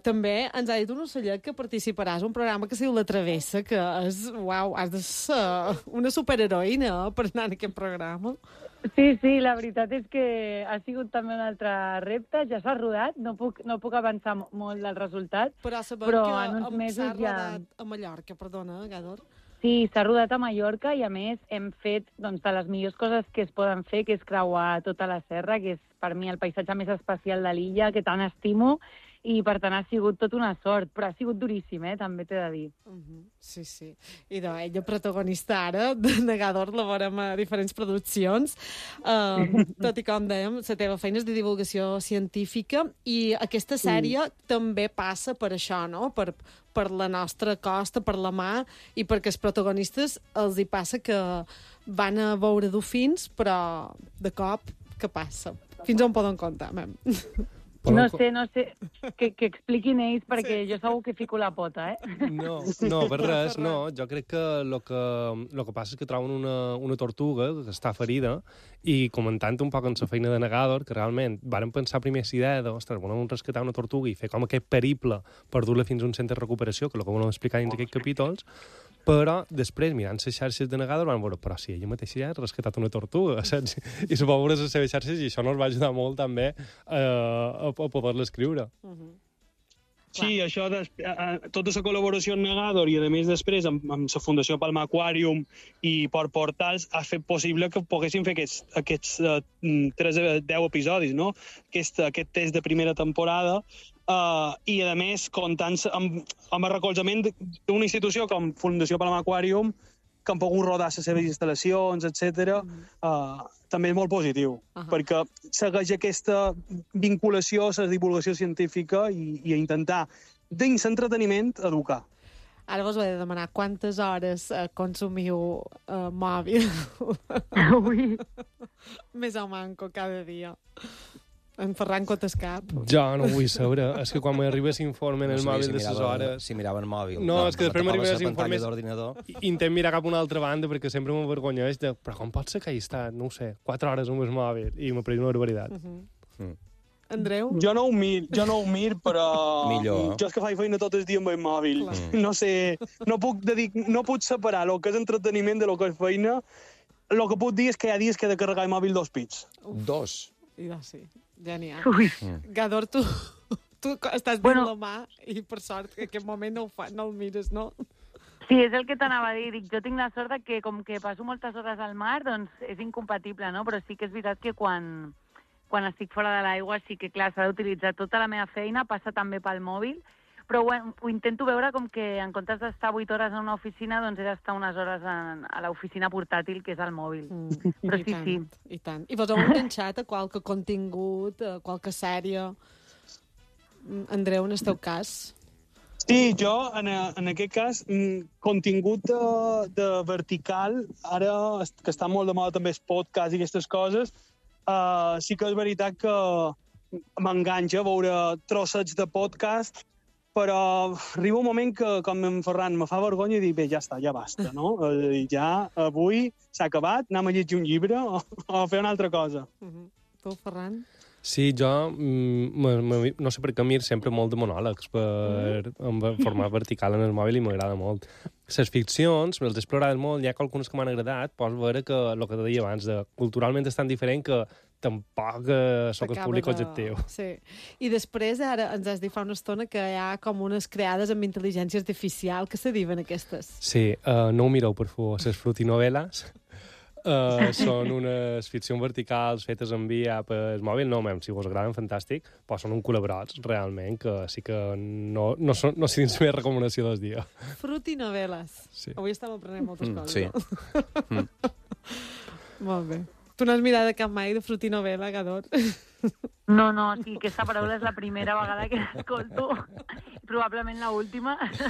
també ens ha dit un ocellet que participaràs en un programa que es diu La Travessa, que és, uau, has de ser una superheroïna per anar en aquest programa. Sí, la veritat és que ha sigut també un altre repte, ja s'ha rodat, no puc avançar molt del resultat, però sabem però que en uns mesos s'ha ja... rodat a Mallorca, perdona, Gador. Sí, s'ha rodat a Mallorca i, a més, hem fet doncs, de les millors coses que es poden fer, que és creuar tota la serra, que és per mi el paisatge més especial de l'illa, que tant estimo, i per tant ha sigut tot una sort, però ha sigut duríssim, també t'he de dir. Sí. I ella protagonista ara, de Negador, la veurem a diferents produccions, tot i com dèiem, la teva feina és de divulgació científica i aquesta sèrie també passa per això, no? Per la nostra costa, per la mà, i perquè els protagonistes els hi passa que van a veure dofins, però de cop, què passa? Fins on poden comptar, mem? No sé, que expliquin ells, perquè jo segur que fico la pota, No, per res, no. Jo crec que el que passa és que troben una tortuga que està ferida i comentant un poc en la feina de Negador, que realment varen pensar primer la idea de, ostres, volem rescatar una tortuga i fer com aquest periple per dur-la fins a un centre de recuperació, que és el que volem explicar dins d'aquests capítols, però després, mirant les xarxes de Negador, van veure, però si ella mateixa ja ha rescatat una tortuga, saps? I se va veure les seves xarxes i això nos va ajudar molt també a poder-la escriure. Sí, això, tota la col·laboració amb Negador i, a més, després, amb la Fundació Palma Aquarium i per Portals, ha fet possible que poguéssim fer aquests 10 episodis, no? Aquest test de primera temporada, i, a més, comptant amb el recolzament d'una institució com Fundació Palma Aquarium, que han pogut rodar les seves instal·lacions, etc. També és molt positiu, perquè segueix aquesta vinculació a la divulgació científica i a intentar, dins l'entreteniment, educar. Ara vos he de demanar quantes hores consumiu mòbil. Ui. Més o manco cada dia. En Ferran Cotescap. Jo no vull saber. És que quan m'arriba l'informe en el mòbil de les hores... Si mirava el mòbil. No, és que després m'arriba l'informe d'ordinador. I intent mirar cap a una altra banda perquè sempre m'avergonyeix de... Però com pot ser que he estat, no ho sé, 4 hores amb el mòbil i m'ha pres una barbaritat. Andreu? Jo no ho mir, però... Millor. Jo és que faig feina tot el dia amb el mòbil. No sé, no puc separar el que és entreteniment de lo que és feina. El que puc dir és que hi ha dies que he de carregar el mòbil 2 pits. 2? Sí. Genial. Gador, tu estàs dins la mà i per sort que en aquest moment no el mires, no? Sí, és el que t'anava a dir. Jo tinc la sort que com que passo moltes hores al mar, doncs és incompatible, no? Però sí que és veritat que quan estic fora de l'aigua sí que, clar, s'ha d'utilitzar tota la meva feina, passa també pel mòbil, però ho intento veure com que en comptes d'estar 8 hores en una oficina, doncs he d'estar unes hores a l'oficina portàtil, que és el mòbil. Però sí. I tant. I vos heu enganxat a qualque contingut, a qualque sèrie? Andreu, en el teu cas? Sí, jo, en aquest cas, contingut de vertical, ara que està molt de moda també el podcast i aquestes coses, sí que és veritat que m'enganxa veure trossets de podcast, però arriba un moment que, com en Ferran, me fa vergonya i dic, bé, ja està, ja basta, no? Ja avui s'ha acabat, anem a llegir un llibre o fer una altra cosa. Tu, Ferran? Sí, jo no sé per què mir sempre molt de monòlegs en format vertical en el mòbil i m'agrada molt. Les ficcions, les he explorat molt, hi ha algunes que m'han agradat, pots veure que el que deia abans, culturalment és tan diferent que tampoc sóc el públic objectiu. Sí. I després, ara ens has dit fa una estona que hi ha com unes creades amb intel·ligència artificial. Què se diuen aquestes? Sí, no ho mireu, per favor. Les frutinovel·les són unes ficcions verticals fetes en via per mòbil. No, si vos agraden, fantàstic, però són un culebrots, realment, que sí que no sé dins més recomanació del dia. Frutinovel·les. Sí. Avui estem aprenent moltes coses. Sí. Molt bé. Tu no has mirat cap mai de frutinovel·la, Gador? No, sí, aquesta paraula és la primera vegada que l'escolto. Probablement l'última.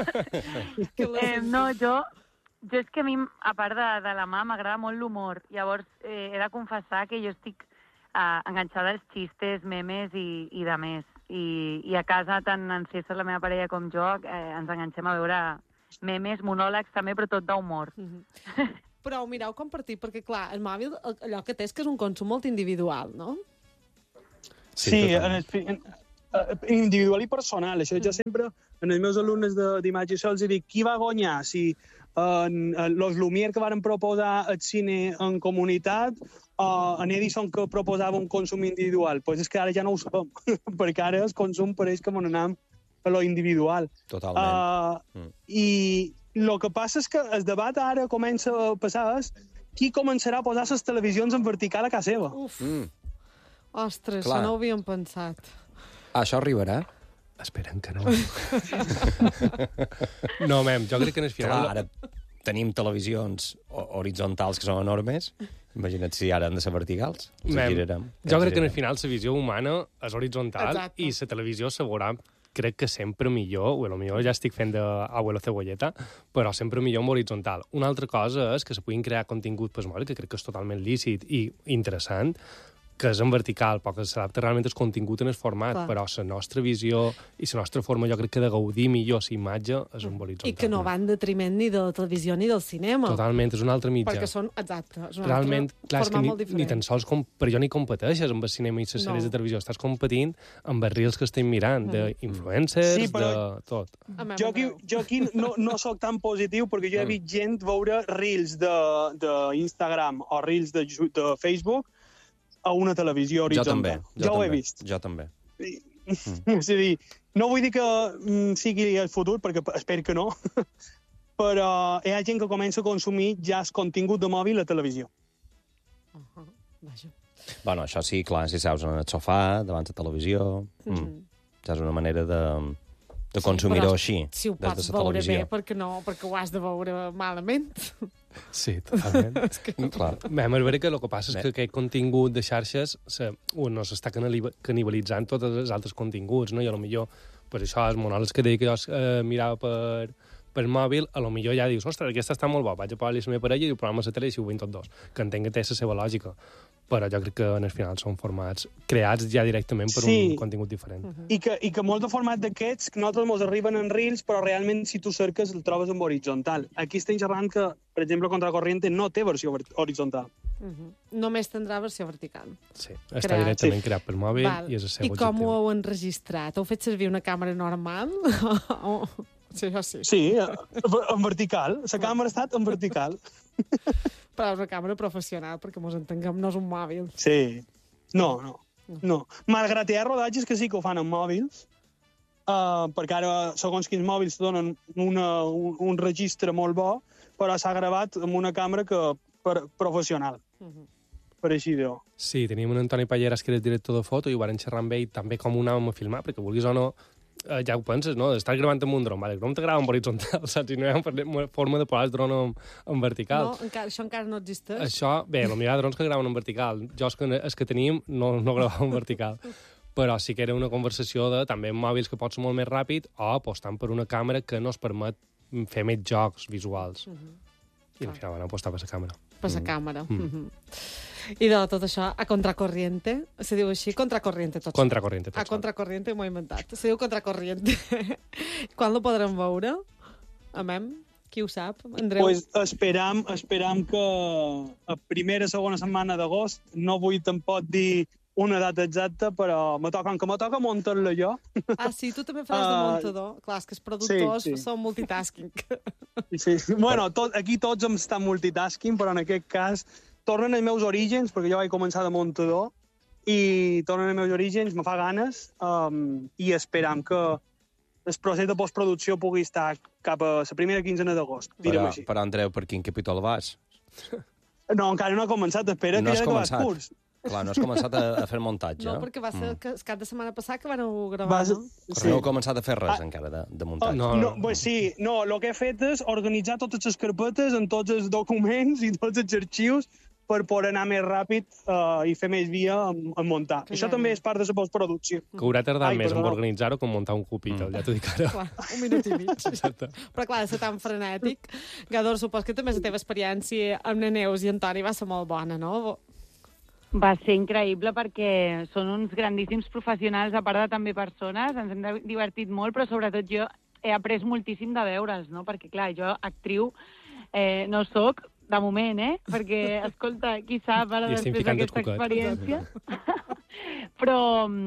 No, jo és que a mi, a part de la mà, m'agrada molt l'humor. Llavors, he de confessar que jo estic enganxada als xistes, memes i de més. I a casa, tant en César, la meva parella, com jo, ens enganxem a veure memes, monòlegs també, però tot d'humor. Però ho mireu compartir, perquè, clar, el mòbil allò que té és que és un consum molt individual, no? Sí, en individual i personal. Això jo sempre, en els meus alumnes d'imatge, això els dic, qui va guanyar? Si los Lumière que varen proposar el cine en comunitat o en Edison que proposava un consum individual? Pues és que ara ja no ho sabem, perquè ara el consum pareix que m'on anem a lo individual. Totalment. I el que passa és que el debat ara comença a passar és qui començarà a posar les televisions en vertical a casa seva. Uf. Ostres, Clar. això no ho havíem pensat. Això arribarà? Esperem que no. No, mem, jo crec que en el final... Clar, ara tenim televisions horitzontals que són enormes. Imagina't si ara han de ser verticals. Jo crec que en el final la visió humana és horitzontal. Exacte. I la televisió se veurà, crec que sempre millor, o potser ja estic fent d'abuelo cebolleta, però sempre millor en horitzontal. Una altra cosa és que se puguin crear contingut per mòbil, que crec que és totalment lícit i interessant, que és en vertical, però que s'adapta realment el contingut en el format, Clar. però la nostra visió i la nostra forma, jo crec que de gaudir millor la imatge és en horitzontal. I que no va en detriment ni de la televisió ni del cinema. Totalment, és un altre mitjà. Perquè són, exacte, és un Realment, altre clar, és que format molt diferent. ni tan sols per jo ni competeixes amb el cinema i les sèries de televisió. Estàs competint amb els reels que estem mirant, d'influencers, Sí, però- de tot. Jo aquí no sóc tan positiu perquè jo he vist gent veure reels d'Instagram o reels de Facebook a una televisió Jo horitzontal. també. Jo ho he vist. Jo també. És a dir, no vull dir que sigui el futur, perquè espero que no, però hi ha gent que comença a consumir ja el contingut de mòbil a televisió. Vaja. Bueno, això sí, clar, si seus en el sofà, davant de televisió... Ja és una manera de consumir-ho però així, Si ho des pots de la veure televisió. bé, perquè ho has de veure malament. Sí, totalment. Clar. Bé, m'agradaria que el que passa és que aquest contingut de xarxes no s'està canibalitzant tots els altres continguts, no? I potser, pues això, els monòlegs que deia que jo mirava per mòbil, potser ja dius, ostres, aquesta està molt bo, vaig a posar-li la meva parella i ho programa a la tele i si ho veiem tots dos, que entenc que té la seva lògica. Però jo crec que en el final són formats creats ja directament per un contingut diferent. I que molts de formats d'aquests, que nosaltres ens arriben en reels, però realment si tu cerques el trobes en horitzontal. Aquí estem xerrant que, per exemple, Contracorriente no té versió horitzontal. Només tindrà versió vertical. Sí, està directament creat per mòbil i és el seu I com objectiu. ho heu enregistrat? Heu fet servir una càmera normal? Sí, això sí. Sí, en vertical. La càmera ha estat en vertical. Però una càmera professional, perquè mos entenguem, no és un mòbil. Sí. No. Malgrat hi ha rodatges que sí que ho fan amb mòbils, perquè ara, segons quins mòbils donen un registre molt bo, però s'ha gravat amb una càmera professional. Per així dir-ho. Sí, teníem un Antoni Palleras que era el director de foto i ho varen xerrar amb ell també com ho anàvem a filmar, perquè vulguis o no, ja ho penses, no? Estàs gravant amb un dron, vale, el dron te grava en horitzontal, saps? I no hi ha forma de posar el dron en vertical. No, això encara no existeix. Això, bé, potser hi ha drons que graven en vertical. Jo els que teníem no gravàvem en vertical. Però sí que era una conversació de també mòbils que pots ser molt més ràpid o apostant per una càmera que no es permet fer més jocs visuals. I al final van apostar per la càmera. Per la càmera. I de tot això, a Contracorriente, se diu així? Contracorriente, tot. Contracorriente, tot. A Contracorriente m'ho he inventat. Se diu Contracorriente. Quan lo podrem veure? Amem? Qui ho sap? Andreu? Pues esperam que a primera, segona setmana d'agost, no vull tampoc dir una data exacta, però me toca muntar-la jo. Ah, sí, tu també faràs de muntador. Clar, és que els productors són multitasking. Sí. Bueno, aquí tots hem estat multitasking, però en aquest cas tornen els meus orígens, perquè jo vaig començar de muntador, i tornen els meus orígens, me fa ganes, i esperam que el procés de postproducció pugui estar cap a la primera quinzena d'agost, direm així. Però, Andreu, per quin capítol vas? No, encara no ha començat, espera que ja he acabat el curs. Clar, no has començat a fer muntatge. No, perquè va ser el cap de setmana passat que van gravar, no? Però no heu començat a fer res encara de muntatge. No, el que he fet és organitzar totes les carpetes en tots els documents i tots els arxius per poder anar més ràpid i fer més via en muntar. Això també és part de la postproducció. Que haurà tardat més en organitzar-ho que en muntar un capítol, ja t'ho dic ara. Clar, un minut i mig. Exacte. Però clar, de ser tan frenètic. Gador, supos que també la teva experiència amb la Neus i en Toni va ser molt bona, no? Va ser increïble perquè són uns grandíssims professionals, a part de també persones, ens hem divertit molt, però sobretot jo he après moltíssim de veure'ls, no? Perquè, clar, jo actriu no sóc, de moment, perquè, escolta, qui sap ara després d'aquesta experiència. Però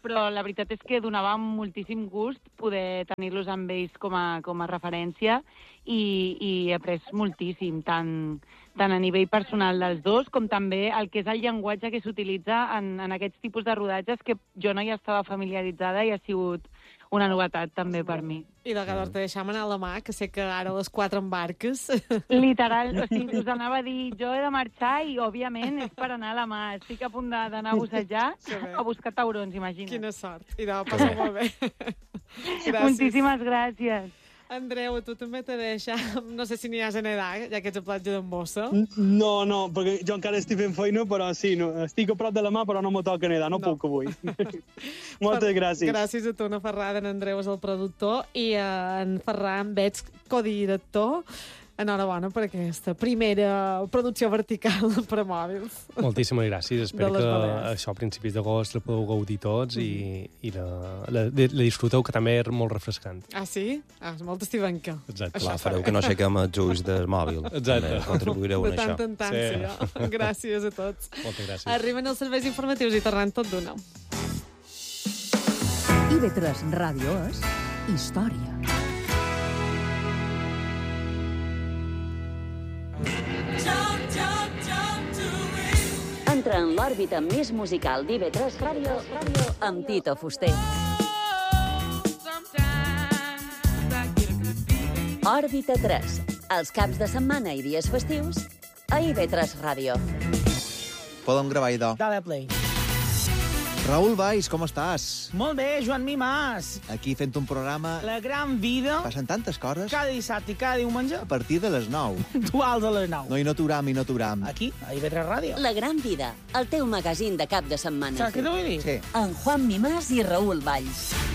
però la veritat és que donava moltíssim gust poder tenir-los amb ells com a referència i he après moltíssim, tant a nivell personal dels dos, com també el que és el llenguatge que s'utilitza en aquests tipus de rodatges que jo no hi estava familiaritzada i ha sigut una novetat també per mi. I de Gador te deixam anar a la mà, que sé que ara a les 4 embarques. Literal, o sigui, us anava a dir, jo he de marxar i, òbviament, és per anar a la mà. Estic a punt d'anar a bussejar, a buscar taurons, imagina't. Quina sort. I de passar molt bé. Moltíssimes gràcies. Andreu, a tu també te deixa. No sé si n'hi has a nedar, ja que ets a platja d'en Bossa. No, perquè jo encara estic fent feina, però sí, estic a prop de la mà, però no me toca nedar, no puc avui. Moltes gràcies. Gràcies a tu, Ana Ferrada. En Andreu és el productor i en Ferran veig codirector. Enhorabona per aquesta primera producció vertical per a mòbils. Moltíssimes gràcies. Espero que això a principis d'agost la podeu gaudir tots i la disfruteu, que també és molt refrescant. Ah, sí? Ah, és molt estivenca. Exacte. Clar, fareu que no aixequem els ulls del mòbil. Exacte. Contribuireu en això. De tant en tant, sí. Gràcies a tots. Moltes gràcies. Arriben els serveis informatius i tornem tot d'una. IB3 Ràdio és història. Entra en l'òrbita més musical d'IB3 Ràdio amb Tito Fuster. Òrbita 3, els caps de setmana i dies festius a IB3 Ràdio. Podem gravar, idò. Dale play. Raül Valls, com estàs? Molt bé, Joan Mimàs. Aquí fent un programa... La gran vida. Passen tantes coses. Cada dissabte i cada diumenge. A partir de les 9. Duals a les 9. No, i no t'uram. Aquí, a IB3 Ràdio. La gran vida, el teu magazín de cap de setmana. Saps què t'ho vull dir? Sí. En Juan Mimàs i Raül Valls.